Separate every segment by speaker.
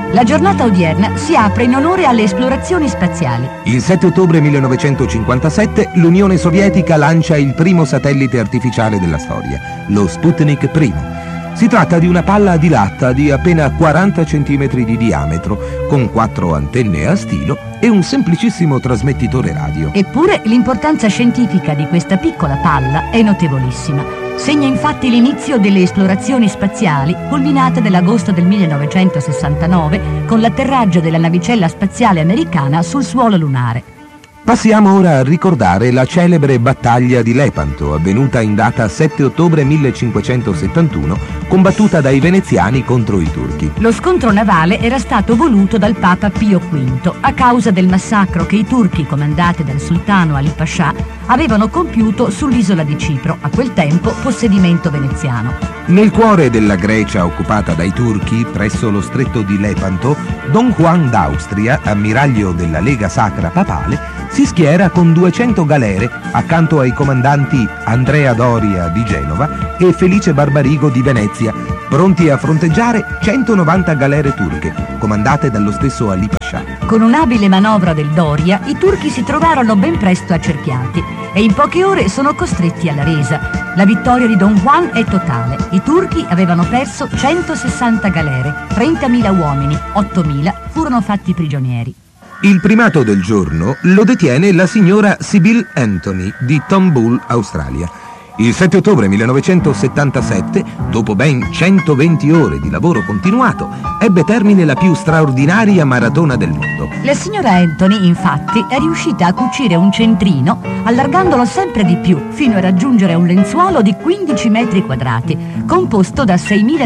Speaker 1: La giornata odierna si apre in onore alle esplorazioni spaziali.
Speaker 2: Il 7 ottobre 1957 l'Unione Sovietica lancia il primo satellite artificiale della storia, lo Sputnik I. Si tratta di una palla di latta di appena 40 cm di diametro, con 4 antenne a stilo e un semplicissimo trasmettitore radio.
Speaker 1: Eppure l'importanza scientifica di questa piccola palla è notevolissima. Segna infatti l'inizio delle esplorazioni spaziali, culminate nell'agosto del 1969 con l'atterraggio della navicella spaziale americana sul suolo lunare.
Speaker 2: Passiamo ora a ricordare la celebre battaglia di Lepanto, avvenuta in data 7 ottobre 1571, combattuta dai veneziani contro i turchi.
Speaker 1: Lo scontro navale era stato voluto dal Papa Pio V a causa del massacro che i turchi, comandati dal sultano Ali Pascià, avevano compiuto sull'isola di Cipro, a quel tempo possedimento veneziano.
Speaker 2: Nel cuore della Grecia occupata dai turchi, presso lo stretto di Lepanto, Don Juan d'Austria, ammiraglio della Lega Sacra Papale, si schiera con 200 galere accanto ai comandanti Andrea Doria di Genova e Felice Barbarigo di Venezia, pronti a fronteggiare 190 galere turche, comandate dallo stesso Ali Pascià.
Speaker 1: Con un'abile manovra del Doria, i turchi si trovarono ben presto accerchiati e in poche ore sono costretti alla resa. La vittoria di Don Juan è totale. I turchi avevano perso 160 galere, 30.000 uomini, 8.000 furono fatti prigionieri.
Speaker 2: Il primato del giorno lo detiene la signora Sybil Anthony di Tombul, Australia. Il 7 ottobre 1977, dopo ben 120 ore di lavoro continuato, ebbe termine la più straordinaria maratona del mondo.
Speaker 1: La signora Anthony, infatti, è riuscita a cucire un centrino, allargandolo sempre di più, fino a raggiungere un lenzuolo di 15 metri quadrati, composto da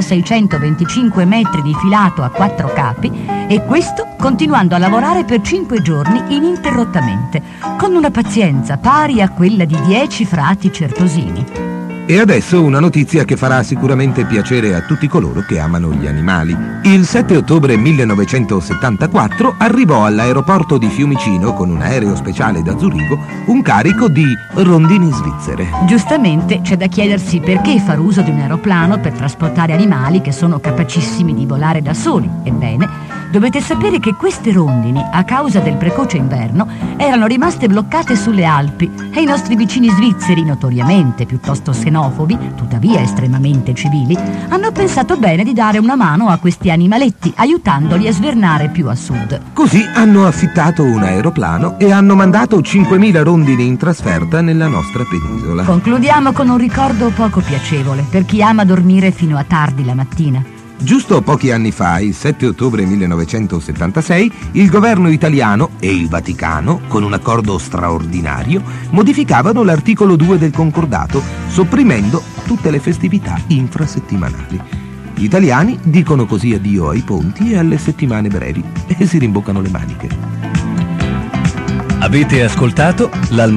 Speaker 1: 6.625 metri di filato a 4 capi, e questo continuando a lavorare per 5 giorni ininterrottamente, con una pazienza pari a quella di 10 frati certosini.
Speaker 2: E adesso una notizia che farà sicuramente piacere a tutti coloro che amano gli animali. Il 7 ottobre 1974 arrivò all'aeroporto di Fiumicino con un aereo speciale da Zurigo un carico di rondini svizzere.
Speaker 1: Giustamente c'è da chiedersi perché far uso di un aeroplano per trasportare animali che sono capacissimi di volare da soli. Ebbene, dovete sapere che queste rondini, a causa del precoce inverno, erano rimaste bloccate sulle Alpi e i nostri vicini svizzeri, notoriamente piuttosto xenofobi, tuttavia estremamente civili, hanno pensato bene di dare una mano a questi animaletti, aiutandoli a svernare più a sud.
Speaker 2: Così hanno affittato un aeroplano e hanno mandato 5.000 rondini in trasferta nella nostra penisola.
Speaker 1: Concludiamo con un ricordo poco piacevole per chi ama dormire fino a tardi la mattina.
Speaker 2: Giusto pochi anni fa, il 7 ottobre 1976, il governo italiano e il Vaticano, con un accordo straordinario, modificavano l'articolo 2 del concordato, sopprimendo tutte le festività infrasettimanali. Gli italiani dicono così addio ai ponti e alle settimane brevi e si rimboccano le maniche.
Speaker 3: Avete ascoltato